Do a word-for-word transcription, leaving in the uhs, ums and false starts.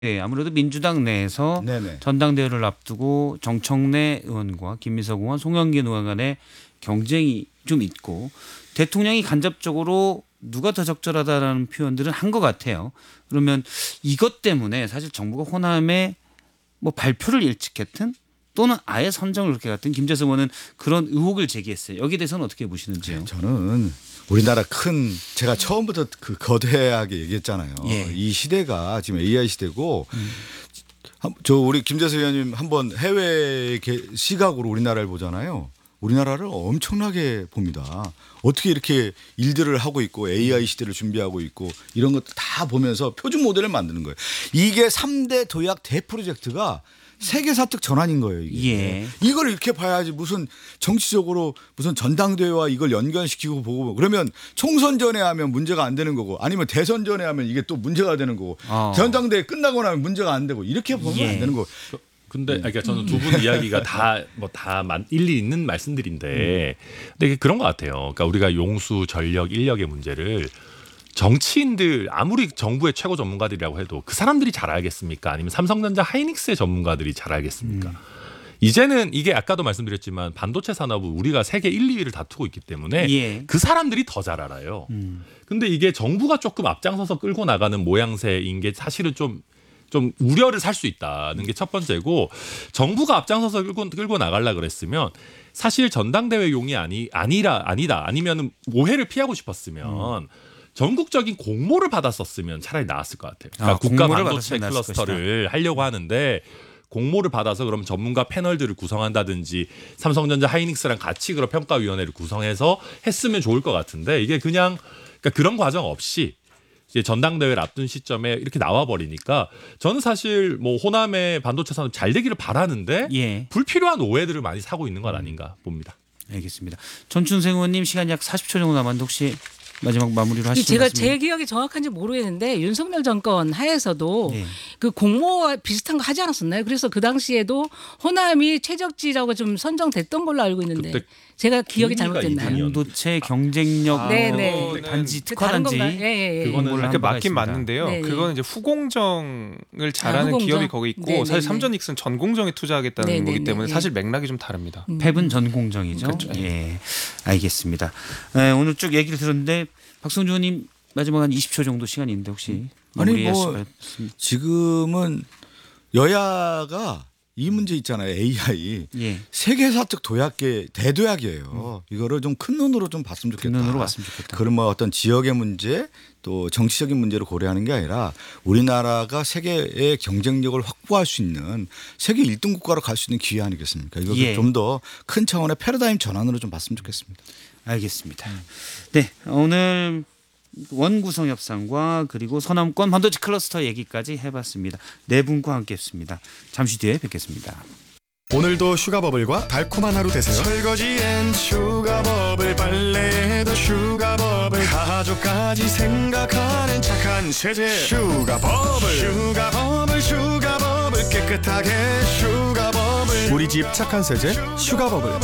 네, 아무래도 민주당 내에서 네네. 전당대회를 앞두고 정청래 의원과 김민석 의원, 송영길 의원 간의 경쟁이 좀 있고 대통령이 간접적으로 누가 더 적절하다라는 표현들은 한 것 같아요. 그러면 이것 때문에 사실 정부가 호남에 뭐 발표를 일찍했든 또는 아예 선정을 그렇게 갔든 김재선 의원은 그런 의혹을 제기했어요. 여기에 대해서는 어떻게 보시는지요? 저는 우리나라 큰 제가 처음부터 그 거대하게 얘기했잖아요. 예. 이 시대가 지금 에이아이 시대고 음. 저 우리 김재선 의원님 한번 해외 시각으로 우리나라를 보잖아요. 우리나라를 엄청나게 봅니다. 어떻게 이렇게 일들을 하고 있고 에이아이 시대를 준비하고 있고 이런 것도 다 보면서 표준 모델을 만드는 거예요. 이게 삼 대 도약 대프로젝트가 세계사적 전환인 거예요. 이게. 예. 이걸 이렇게 봐야지 무슨 정치적으로 무슨 전당대회와 이걸 연관시키고 보고 그러면 총선 전에 하면 문제가 안 되는 거고 아니면 대선 전에 하면 이게 또 문제가 되는 거고 어. 전당대회 끝나고 나면 문제가 안 되고 이렇게 보면 예. 안 되는 거고. 근데 그러니까 저는 두 분 이야기가 다 뭐 다 일리 있는 말씀들인데 근데 이게 그런 것 같아요. 그러니까 우리가 용수, 전력, 인력의 문제를 정치인들 아무리 정부의 최고 전문가들이라고 해도 그 사람들이 잘 알겠습니까? 아니면 삼성전자 하이닉스의 전문가들이 잘 알겠습니까? 음. 이제는 이게 아까도 말씀드렸지만 반도체 산업은 우리가 세계 일, 이 위를 다투고 있기 때문에 예. 그 사람들이 더 잘 알아요. 음. 근데 이게 정부가 조금 앞장서서 끌고 나가는 모양새인 게 사실은 좀 좀 우려를 살 수 있다는 게 첫 번째고 정부가 앞장서서 끌고, 끌고 나가려 그랬으면 사실 전당대회용이 아니 아니라 아니다 아니면은 오해를 피하고 싶었으면 음. 전국적인 공모를 받았었으면 차라리 나았을 것 같아요. 그러니까 아, 국가 공모를 반도체 받았으면 나았을 클러스터를 하려고 하는데 공모를 받아서 그럼 전문가 패널들을 구성한다든지 삼성전자 하이닉스랑 같이 그런 평가위원회를 구성해서 했으면 좋을 것 같은데 이게 그냥 그러니까 그런 과정 없이 이제 전당대회를 앞둔 시점에 이렇게 나와 버리니까 저는 사실 뭐 호남의 반도체 산업 잘 되기를 바라는데 예. 불필요한 오해들을 많이 사고 있는 건 아닌가 봅니다. 알겠습니다. 전춘생 의원님 시간이 약 사십 초 정도 남았는데 혹시 마지막 마무리로 하시죠. 제가 제 기억이 정확한지 모르겠는데 윤석열 정권 하에서도 네. 그 공모와 비슷한 거 하지 않았었나요? 그래서 그 당시에도 호남이 최적지라고 좀 선정됐던 걸로 알고 있는데 그때 제가 기억이 국리가 잘못됐나요? 이분이었- 반도체 경쟁력 아, 네네. 뭐 단지 그 특화 다른 단지 건가요? 예, 예, 예. 그거는 공모를 이렇게 한 바가 맞긴 있습니다. 맞는데요. 네, 네. 그거는 이제 후공정을 잘하는 아, 후공정? 기업이 거기 있고 네, 네, 사실 네. 삼전익슨 전공정에 투자하겠다는 네, 네, 거기 네, 때문에 네. 사실 맥락이 좀 다릅니다. 펩은 전공정이죠. 그렇죠. 예, 알겠습니다. 네, 오늘 쭉 얘기를 들었는데 박성주 의원님 마지막 한 이십 초 정도 시간이 있는데 혹시 아니 마무리하실 뭐 말씀- 지금은 여야가 이 문제 있잖아요. 에이아이 예, 세계사적 도약계 대도약이에요. 이거를 좀 큰 눈으로 좀 봤으면 그 좋겠다. 눈으로 봤으면 좋겠다. 그런 뭐 어떤 지역의 문제 또 정치적인 문제를 고려하는 게 아니라 우리나라가 세계의 경쟁력을 확보할 수 있는 세계 일 등 국가로 갈 수 있는 기회 아니겠습니까? 이거 예. 좀 더 큰 차원의 패러다임 전환으로 좀 봤으면 좋겠습니다. 알겠습니다. 네, 오늘 원구성 협상과 그리고 서남권 반도체 클러스터 얘기까지 해봤습니다. 네 분과 함께했습니다. 잠시 뒤에 뵙겠습니다. 오늘도 슈가버블과 달콤한 하루 되세요. 설거지엔 슈가버블, 빨래에도 슈가버블, 가족까지 생각하는 착한 세제 슈가버블, 슈가버블, 슈가버블, 깨끗하게 슈가버블. 우리 집 착한 세제 슈가버블.